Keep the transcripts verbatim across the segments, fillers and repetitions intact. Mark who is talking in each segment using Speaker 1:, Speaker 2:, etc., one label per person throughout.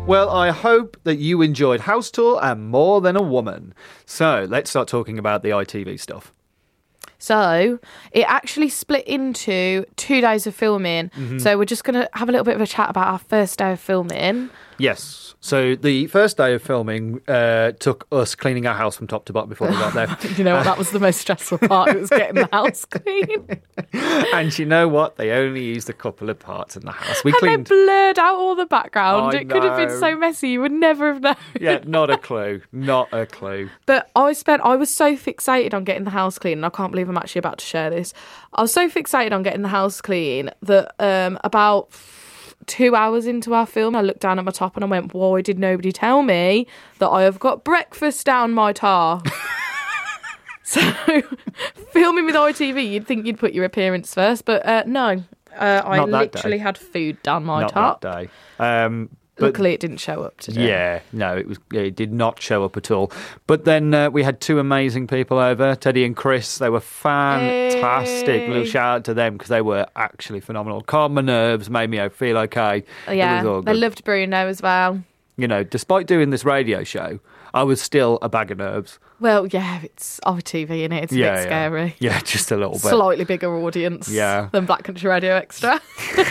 Speaker 1: Well, I hope that you enjoyed House Tour and More Than a Woman. So let's start talking about the I T V stuff.
Speaker 2: So it actually split into two days of filming. Mm-hmm. So we're just going to have a little bit of a chat about our first day of filming.
Speaker 1: Yes. So the first day of filming uh, took us cleaning our house from top to bottom before we got there.
Speaker 2: You know what? That was the most stressful part. It was getting the house clean.
Speaker 1: And you know what? They only used a couple of parts in the house. We
Speaker 2: and
Speaker 1: cleaned.
Speaker 2: They blurred out all the background.
Speaker 1: I
Speaker 2: it could have been
Speaker 1: know.
Speaker 2: so messy. You would never have known.
Speaker 1: Yeah, not a clue. Not a clue.
Speaker 2: But I spent. I was so fixated on getting the house clean, and I can't believe I'm actually about to share this. I was so fixated on getting the house clean that um, about two hours into our film, I looked down at my top and I went, why did nobody tell me that I have got breakfast down my tar? So, filming with I T V, you'd think you'd put your appearance first, but uh, no. Uh, I literally day. had food down my
Speaker 1: Not
Speaker 2: top.
Speaker 1: that day. Um, But,
Speaker 2: Luckily, it didn't show up today.
Speaker 1: Yeah, no, it was. It did not show up at all. But then uh, we had two amazing people over, Teddy and Chris. They were fantastic.
Speaker 2: Hey.
Speaker 1: Little shout out to them because they were actually phenomenal. Calmed my nerves, made me feel okay.
Speaker 2: Oh, yeah,
Speaker 1: it was all
Speaker 2: they
Speaker 1: good.
Speaker 2: loved Bruno as well.
Speaker 1: You know, despite doing this radio show, I was still a bag of nerves.
Speaker 2: Well, yeah, it's I T V, innit? It's a
Speaker 1: yeah,
Speaker 2: bit
Speaker 1: yeah.
Speaker 2: scary.
Speaker 1: Yeah, just a little bit.
Speaker 2: Slightly bigger audience
Speaker 1: yeah.
Speaker 2: than Black Country Radio Extra.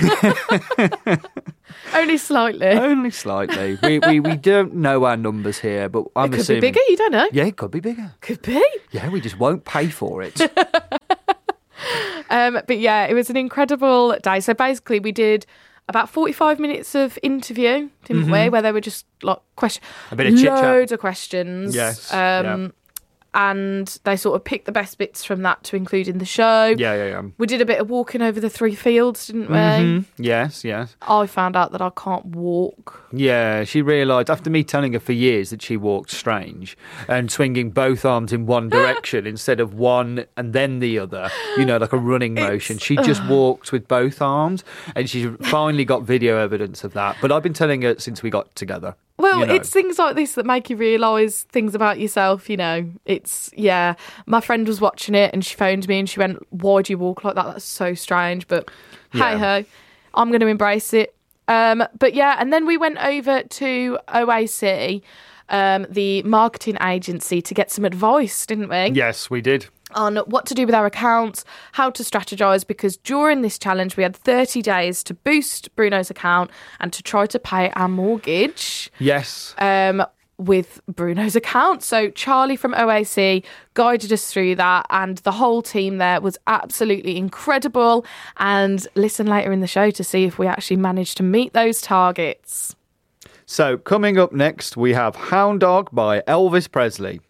Speaker 2: Only slightly.
Speaker 1: Only slightly. We, we we don't know our numbers here, but I'm
Speaker 2: it could
Speaker 1: assuming...
Speaker 2: be bigger, you don't know.
Speaker 1: Yeah, it could be bigger.
Speaker 2: Could be.
Speaker 1: Yeah, we just won't pay for it.
Speaker 2: um, but yeah, it was an incredible day. So basically we did about forty-five minutes of interview, didn't
Speaker 1: mm-hmm.
Speaker 2: we? Where they were just like question,
Speaker 1: a bit of chit-chat.
Speaker 2: Loads of questions.
Speaker 1: Yes.
Speaker 2: Um,
Speaker 1: yeah.
Speaker 2: And they sort of picked the best bits from that to include in the show.
Speaker 1: Yeah, yeah, yeah.
Speaker 2: We did a bit of walking over the three fields, didn't we?
Speaker 1: Mm-hmm. Yes, yes.
Speaker 2: I found out that I can't walk.
Speaker 1: Yeah, she realised, after me telling her for years that she walked strange and swinging both arms in one direction instead of one and then the other, you know, like a running motion.
Speaker 2: It's,
Speaker 1: she just walked with both arms, and she finally got video evidence of that. But I've been telling her since we got together.
Speaker 2: Well,
Speaker 1: you know.
Speaker 2: It's things like this that make you realise things about yourself, you know. It's, yeah. My friend was watching it and she phoned me and she went, why do you walk like that? That's so strange. But
Speaker 1: yeah.
Speaker 2: hey-ho, I'm going to embrace it. Um, but yeah, and then we went over to O A C, um, the marketing agency, to get some advice, didn't we?
Speaker 1: Yes, we did.
Speaker 2: On what to do with our accounts, how to strategise, because during this challenge we had thirty days to boost Bruno's account and to try to pay our mortgage.
Speaker 1: Yes.
Speaker 2: Um, with Bruno's account. So Charlie from O A C guided us through that, and the whole team there was absolutely incredible. And listen later in the show to see if we actually managed to meet those targets.
Speaker 1: So coming up next, we have Hound Dog by Elvis Presley.